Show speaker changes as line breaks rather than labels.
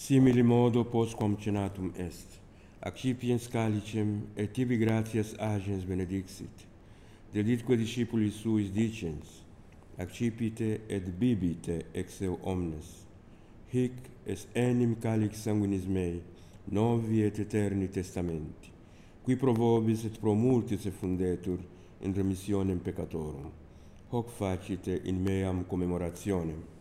Simili modo postquam cenatum est, accipiens calicem, et tibi gratias agens benedixit. Delitque discipulis suis dicens, accipite et bibite ex eo omnes. Hic est enim calix sanguinis mei, novi et eterni testamenti, qui pro vobis et pro multis effundetur in remissionem peccatorum. Hoc facite in meam commemorationem.